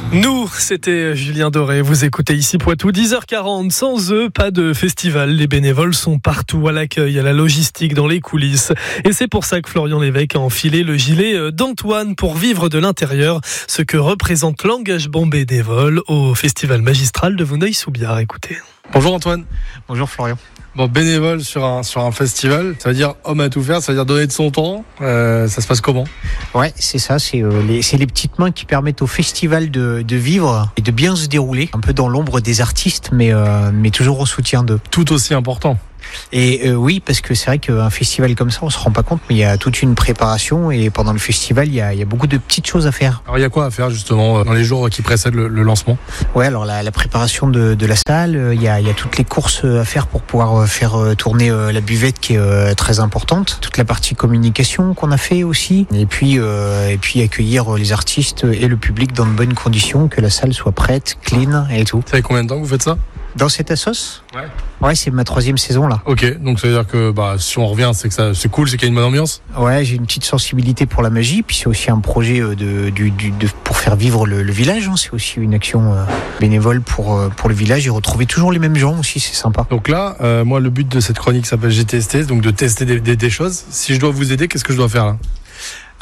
Nous, c'était Julien Doré, vous écoutez ici Poitou, 10h40, sans eux, pas de festival. Les bénévoles sont partout, à l'accueil, à la logistique, dans les coulisses. Et c'est pour ça que Florian Lévesque a enfilé le gilet d'Antoine pour vivre de l'intérieur ce que représente l'engagement bénévole au festival magistral de Vouneuil-sous-Biard. Écoutez. Bonjour Antoine. Bonjour Florian. Bon, bénévole sur un festival, ça veut dire homme à tout faire, ça veut dire donner de son temps. Ça se passe comment ? Ouais, c'est ça, c'est les petites mains qui permettent au festival de vivre et de bien se dérouler, un peu dans l'ombre des artistes, mais toujours au soutien d'eux. Tout aussi important. Et oui, parce que c'est vrai qu'un festival comme ça, on se rend pas compte, mais il y a toute une préparation et pendant le festival, il y a beaucoup de petites choses à faire. Alors il y a quoi à faire justement dans les jours qui précèdent le lancement ? Ouais, alors la préparation de la salle, il y a toutes les courses à faire pour pouvoir faire tourner la buvette qui est très importante, toute la partie communication qu'on a fait aussi, et puis accueillir les artistes et le public dans de bonnes conditions, que la salle soit prête, clean et tout. Ça fait combien de temps que vous faites ça ? Dans cette assos ? Ouais, c'est ma 3e saison là. Ok, donc ça veut dire que si on revient, c'est que c'est cool, c'est qu'il y a une bonne ambiance. Ouais, j'ai une petite sensibilité pour la magie, puis c'est aussi un projet pour faire vivre le village. Hein. C'est aussi une action bénévole pour le village et retrouver toujours les mêmes gens aussi, c'est sympa. Donc là, moi, le but de cette chronique s'appelle J'ai testé, donc de tester des choses. Si je dois vous aider, qu'est-ce que je dois faire là ? Là ?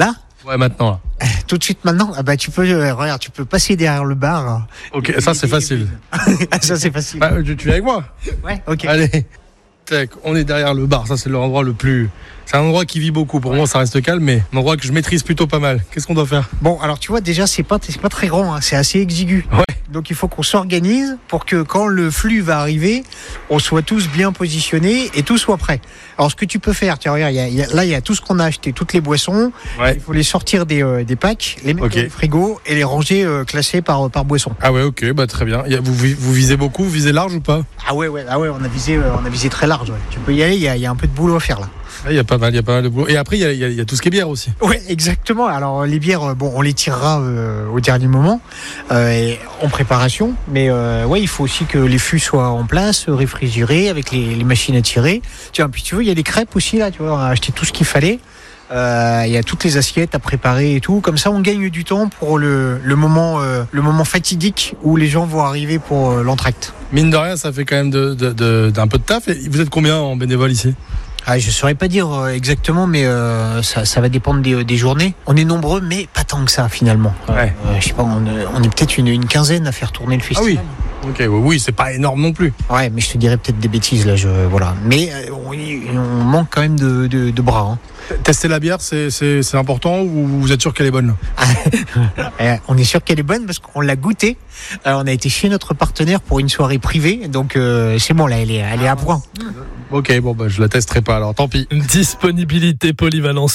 Ouais, maintenant là. Tout de suite maintenant, tu peux passer derrière le bar. Ok, ça c'est facile. Ça c'est facile. Tu viens avec moi ? Ouais, ok. Allez, tac, on est derrière le bar. Ça c'est l'endroit le plus. C'est un endroit qui vit beaucoup. Pour moi, ça reste calme, mais un endroit que je maîtrise plutôt pas mal. Qu'est-ce qu'on doit faire ? Bon, alors tu vois déjà, c'est pas très grand, hein, c'est assez exigu. Ouais. Donc il faut qu'on s'organise pour que quand le flux va arriver, on soit tous bien positionnés et tout soit prêt. Alors ce que tu peux faire, tiens regarde, il y a tout ce qu'on a acheté, toutes les boissons. Ouais. Il faut les sortir des packs, les mettre dans le frigo et les ranger classés par boisson. Ah ouais, ok, très bien. Vous visez beaucoup, vous visez large ou pas ? Ah ouais, on a visé très large. Ouais. Tu peux y aller, il y a un peu de boulot à faire là. Il y a pas mal de boulot. Et après, il y a tout ce qui est bière aussi. Ouais, exactement. Alors les bières, on les tirera au dernier moment, en préparation. Mais il faut aussi que les fûts soient en place, réfrigérés, avec les machines à tirer. Tiens, puis tu vois, il y a des crêpes aussi là. Tu vois, on a acheté tout ce qu'il fallait. Il y a toutes les assiettes à préparer et tout. Comme ça, on gagne du temps pour le moment fatidique où les gens vont arriver pour l'entracte. Mine de rien, ça fait quand même d'un peu de taf. Et vous êtes combien en bénévole ici ? Je saurais pas dire exactement, mais ça va dépendre des journées. On est nombreux, mais pas tant que ça finalement. Ouais. Je sais pas, on est peut-être une quinzaine à faire tourner le festival. Ah oui. Ok, oui, c'est pas énorme non plus. Ouais, mais je te dirais peut-être des bêtises là. Voilà. Mais on manque quand même de bras. Hein. Tester la bière, c'est important ou vous êtes sûr qu'elle est bonne ? On est sûr qu'elle est bonne parce qu'on l'a goûtée. On a été chez notre partenaire pour une soirée privée, donc c'est bon là, elle est à point. Ok, je la testerai pas alors, tant pis. Disponibilité, polyvalence.